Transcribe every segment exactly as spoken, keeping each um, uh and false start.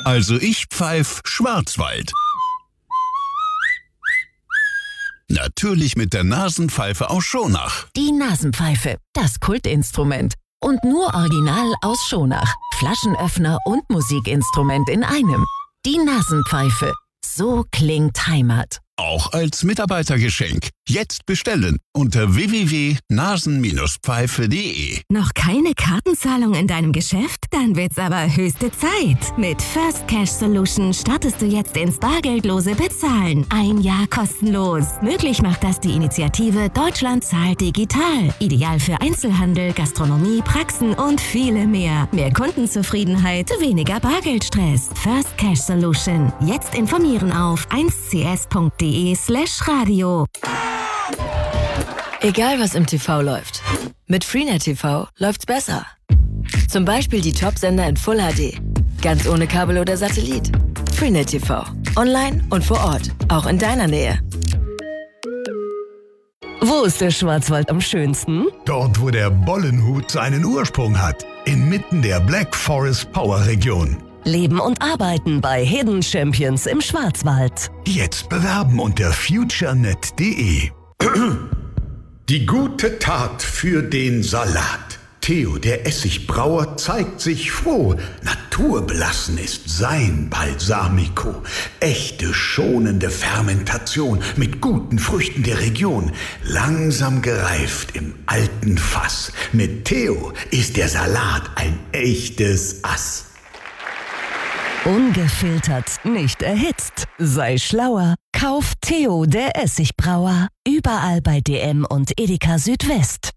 Also ich pfeif Schwarzwald. Natürlich mit der Nasenpfeife aus Schonach. Die Nasenpfeife, das Kultinstrument. Und nur original aus Schonach. Flaschenöffner und Musikinstrument in einem. Die Nasenpfeife. So klingt Heimat. Auch als Mitarbeitergeschenk. Jetzt bestellen unter w w w punkt nasen Pfeife punkt de. Noch keine Kartenzahlung in deinem Geschäft? Dann wird's aber höchste Zeit. Mit First Cash Solution startest du jetzt ins bargeldlose Bezahlen. Ein Jahr kostenlos. Möglich macht das die Initiative Deutschland zahlt digital. Ideal für Einzelhandel, Gastronomie, Praxen und viele mehr. Mehr Kundenzufriedenheit, weniger Bargeldstress. First Cash Solution. Jetzt informieren auf eins c s punkt de slash radio. Egal was im T V läuft, mit Freenet T V läuft's besser. Zum Beispiel die Top-Sender in Full H D, ganz ohne Kabel oder Satellit. Freenet T V, online und vor Ort, auch in deiner Nähe. Wo ist der Schwarzwald am schönsten? Dort, wo der Bollenhut seinen Ursprung hat, inmitten der Black Forest Power Region. Leben und arbeiten bei Hidden Champions im Schwarzwald. Jetzt bewerben unter futurenet punkt de. Die gute Tat für den Salat. Theo, der Essigbrauer, zeigt sich froh. Naturbelassen ist sein Balsamico. Echte, schonende Fermentation mit guten Früchten der Region. Langsam gereift im alten Fass. Mit Theo ist der Salat ein echtes Ass. Ungefiltert, nicht erhitzt. Sei schlauer. Kauf Theo, der Essigbrauer. Überall bei D M und Edeka Südwest.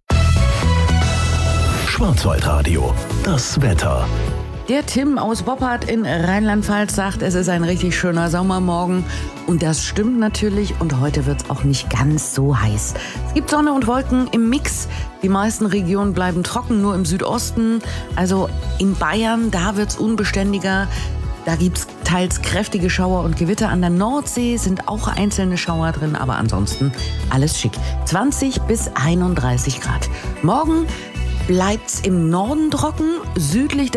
Schwarzwaldradio, das Wetter. Der Tim aus Boppard in Rheinland-Pfalz sagt, es ist ein richtig schöner Sommermorgen. Und das stimmt natürlich. Und heute wird es auch nicht ganz so heiß. Es gibt Sonne und Wolken im Mix. Die meisten Regionen bleiben trocken, nur im Südosten. Also in Bayern, da wird es unbeständiger. Da gibt es teils kräftige Schauer und Gewitter. An der Nordsee sind auch einzelne Schauer drin, aber ansonsten alles schick. zwanzig bis einunddreißig Grad. Morgen bleibt's im Norden trocken, südlich